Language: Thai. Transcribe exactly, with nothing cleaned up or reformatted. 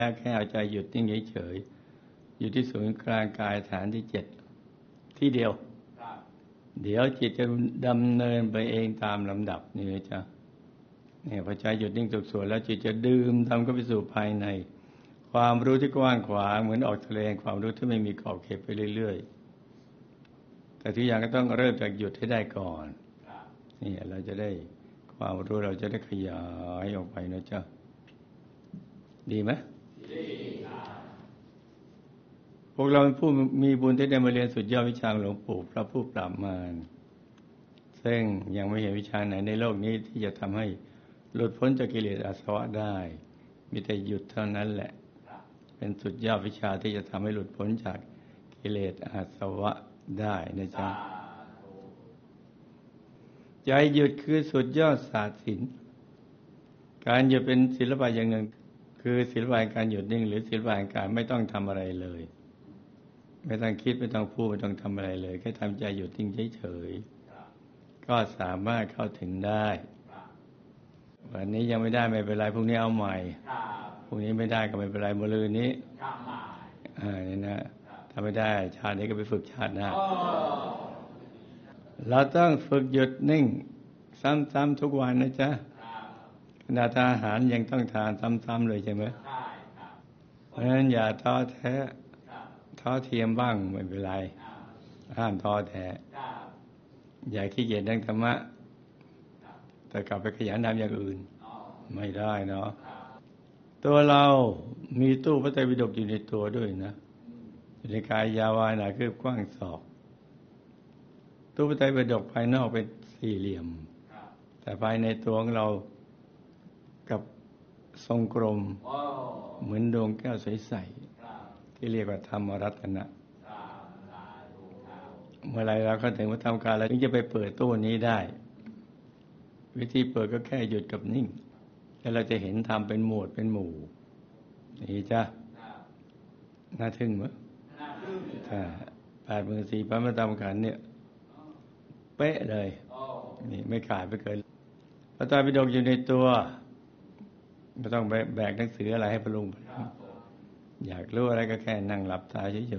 แค่เอาใจหยุดนิ่งเฉยๆอยู่ที่ศูนย์กลางกายฐานที่เจ็ดที่เดียวเดี๋ยวจิตจะดำเนินไปเองตามลำดับนี่นะจ๊ะเนี่ยพอใจหยุดนิ่งสุดส่วนแล้วจิตจะดื่มทำเข้าไปสู่ภายในความรู้ที่กว้างขวางเหมือนออกทะเลความรู้ที่ไม่มีขอบเขตไปเรื่อยๆแต่ทุกอย่างก็ต้องเริ่มจากหยุดให้ได้ก่อนนี่เราจะได้ความรู้เราจะได้ขยายออกไปนะจ๊ะดีไหมดีครับพวกเราเป็นผู้มีบุญที่ได้มาเรียนสุดยอดวิชาหลวงปู่พระผู้ปราบมารซึ่งยังไม่เห็นวิชาไหนในโลกนี้ที่จะทำให้หลุดพ้นจากกิเลสอาสวะได้มีแต่หยุดเท่านั้นแหละเป็นสุดยอดวิชาที่จะทำให้หลุดพ้นจากกิเลสอาสวะได้นะจ๊ะใจหยุดคือสุดยอดศาสตร์ศิลป์การหยุดเป็นศิลปะอย่างหนึ่งคือศิลปะการหยุดนิ่งหรือศิลปะการไม่ต้องทำอะไรเลยไม่ต้องคิดไม่ต้องพูดไม่ต้องทำอะไรเลยแค่ทำใจหยุดนิ่งเฉยๆก็สามารถเข้าถึงได้วันนี้ยังไม่ได้ไม่เป็นไรพรุ่งนี้เอาใหม่พรุ่งนี้ไม่ได้ก็ไม่เป็นไรมะรืนนี้อ่านี่นะถ้าไม่ได้ชาตินี้ก็ไปฝึกชาติหน้าเราต้องฝึกหยุดนิ่งซ้ำๆทุกวันนะจ๊ะขณะทานอาหารยังต้องทานซ้ำๆเลยใช่ไหมเพราะฉะนั้นอย่าท้อแท้ท้อเทียมบ้างไม่เป็นไรห้ามท้อแท้อย่าขี้เกียจนั่งธรรมะแต่กลับไปขยันทำอย่างอื่นไม่ได้เนาะตัวเรามีตู้พระไตรปิฎกอยู่ในตัวด้วยนะอยู่ในกายยาวายหนาคืบกว้างศอกตู้พระไตรปิฎกภายนอกเป็นสี่เหลี่ยมแต่ภายในตัวของเรากับทรงกลมเหมือนดวงแก้วใสๆที่เรียกว่าธรรมรัตนะเมื่อไรเราเข้าถึงพระธรรมกายเราถึงจะไปเปิดตู้นี้ได้วิธีเปิดก็แค่หยุดกับนิ่งแล้วเราจะเห็นธรรมเป็นหมวดเป็นหมู่นี่จ้ะน่าทึ่งมั้ยถ้าแปดหมื่นสี่พันพระธรรมขันธ์เนี่ยเป๊ะเลยนี่ไม่ขาดไปเกินพระไตรปิฎกอยู่ในตัวไม่ต้องแบกหนังสืออะไรให้พระลุงอยากรู้อะไรก็แค่นั่งหลับตาเฉย